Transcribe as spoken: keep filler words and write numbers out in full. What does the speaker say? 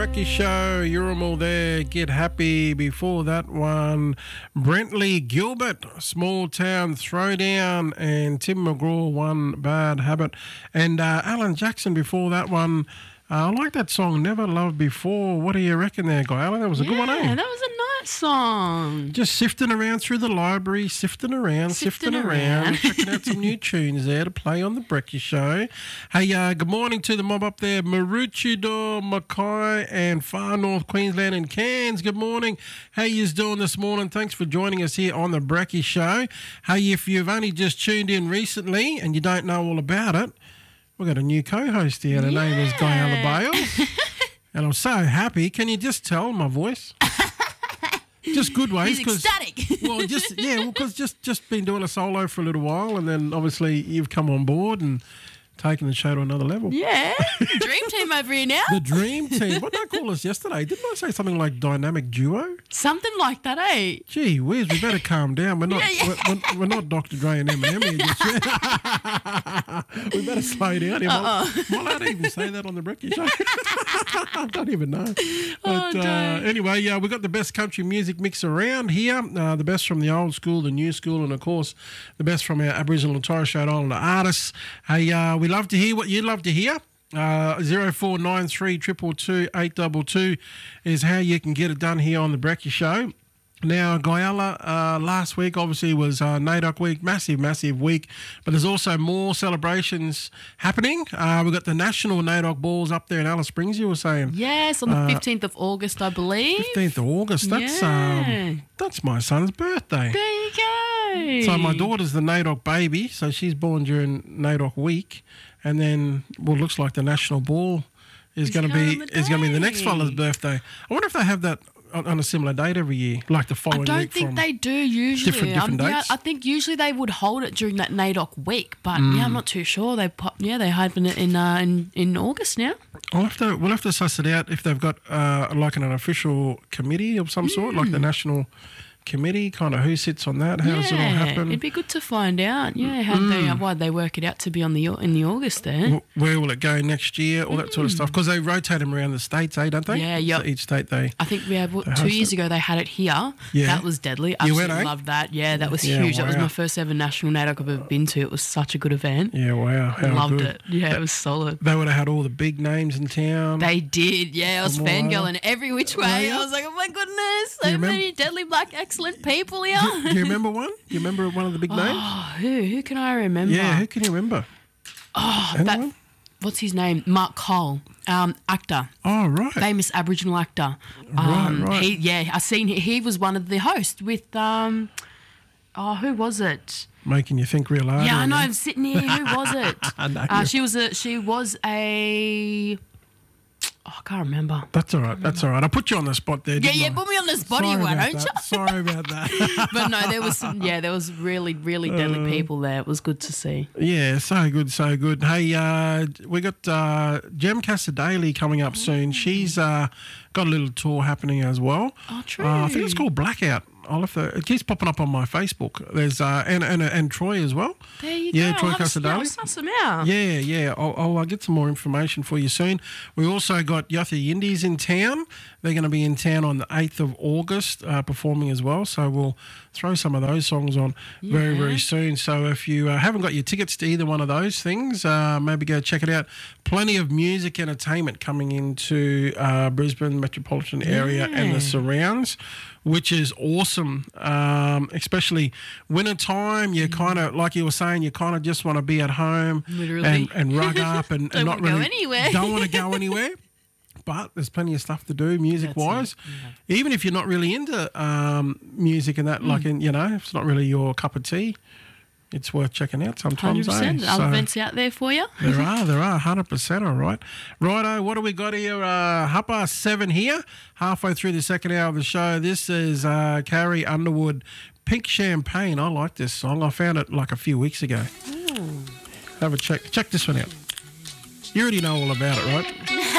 Brekkie Show, you're all there. Get happy. Before that one, Brentley Gilbert, Small Town Throwdown, and Tim McGraw, One Bad Habit, and uh, Alan Jackson before that one. Uh, I like that song, Never Loved Before. What do you reckon there, Guy Alan? That was a yeah, good one, eh? Yeah, that was a nice song. Just sifting around through the library, sifting around, sifting, Sifting around, around. checking out some new tunes there to play on the Brekkie Show. Hey, uh, good morning to the mob up there, Maroochydore, Mackay, and Far North Queensland and Cairns. Good morning. How yous doing this morning? Thanks for joining us here on the Brekkie Show. Hey, if you've only just tuned in recently and you don't know all about it, we've got a new co-host here. Her Yeah. name is Guyala Bales. And I'm so happy. Can you just tell my voice? Just good ways. He's 'cause- ecstatic. Well, just, yeah, well, because just, just been doing a solo for a little while, and then obviously you've come on board and taken the show to another level. Yeah, dream team over here now. The Dream Team. What did I call us yesterday? Didn't I say something like dynamic duo? Something like that, eh? Gee whiz, we better calm down. We're not, Yeah, yeah. We're, we're, we're not Doctor Dre and Eminem here just yet. We better slow down. Am I, am I allowed to even say that on the Brekkie Show? I don't even know. But Oh, uh, don't. anyway, yeah, we've got the best country music mix around here. Uh, the best from the old school, the new school, and of course, the best from our Aboriginal and Torres Strait Islander artists. Hey, uh, we love to hear what you'd love to hear. Uh, zero four nine three two two two eight two two is how you can get it done here on the Brekkie Show. Now, Guyala, uh, last week obviously was uh, NAIDOC week, massive, massive week, but there's also more celebrations happening. Uh, we've got the National NAIDOC Balls up there in Alice Springs, you were saying. Yes, on the fifteenth of August, I believe. fifteenth of August, that's, Yeah. um, that's my son's birthday. There you go. So my daughter's the NAIDOC baby, so she's born during NAIDOC week, and then what looks like the National Ball is It's going to be on the is going to be the next day. fella's birthday. I wonder if they have that on, on a similar date every year, like the I following don't week think from. they do usually. different- different Um, yeah, dates? I think usually they would hold it during that NAIDOC week, but yeah, I'm not too sure. They pop, yeah, they having it in uh, in in August now. I'll have to, we'll have to suss it out if they've got uh, like an official committee of some sort, like the National Committee, kind of who sits on that, how does it all yeah, happen? it'd be good to find out. Yeah, how they why they work it out to be on the in the August there. Wh- Where will it go next year? All that sort of stuff. Because they rotate them around the states, eh, don't they? Yeah, yep. So each state they. I think we had what, They two host years it. ago they had it here. Yeah. That was deadly. You Absolutely went, eh? loved that. Yeah, that was Yeah, huge. That was wow. my first ever national NAIDOC I've ever been to. It was such a good event. Yeah, wow. How Loved good. it. Yeah, it was solid. They would have had all the big names in town. They did, yeah. I was Come on. fangirling every which way. Yeah. I was like, oh my goodness, so You remember- many deadly black excellent people here. Do you remember one? You remember one of the big names? Oh, who? Who can I remember? Yeah, who can you remember? oh, Anyone? that, what's his name? Mark Cole, um, actor, Oh, right. famous Aboriginal actor. Right, Um, right. He, yeah, I seen he, he was one of the hosts with um, oh, who was it? Making you think real hard. Yeah, I on know. that. I'm sitting here. Who was it? I know. Uh, she was a. She was a. Oh, I can't remember. That's all right. That's all right. I put you on the spot there. Yeah, didn't yeah. I? Put me on the spot, Sorry you were, about don't you? that. Sorry about that. But no, there was some. Yeah, there was really, really deadly Uh, people there. It was good to see. Yeah, so good, so good. Hey, uh, we got uh, Jem Cassaday coming up soon. She's uh, got a little tour happening as well. Oh, true. Uh, I think it's called Blackout. I'll have to, it keeps popping up on my Facebook. There's uh, and, and and Troy as well. There you Yeah, go. Troy I'll have to- yeah, I'll Cassaday. suss them out. Yeah, yeah. I'll, I'll uh, get some more information for you soon. We also got Yotha Yindies in town. They're going to be in town on the eighth of August uh, performing as well. So we'll throw some of those songs on very, Yeah. very soon. So if you uh, haven't got your tickets to either one of those things, uh, maybe go check it out. Plenty of music entertainment coming into uh, Brisbane metropolitan area and Yeah. the surrounds, which is awesome. Um, especially winter time, you kind of, like you were saying, you kind of just want to be at home Literally. and, and rug up and, Don't and not wanna go really anywhere. don't want to go anywhere. But there's plenty of stuff to do music wise. Even if you're not really into um, music and that, like in, you know, if it's not really your cup of tea, it's worth checking out sometimes. Hundred percent. Eh? Other So- events out there for you. there are, there are, one hundred percent, all right. Righto, what do we got here? Uh, half past seven here, halfway through the second hour of the show. This is uh, Carrie Underwood, Pink Champagne. I like this song. I found it like a few weeks ago. Have a check. Check this one out. You already know all about it, right?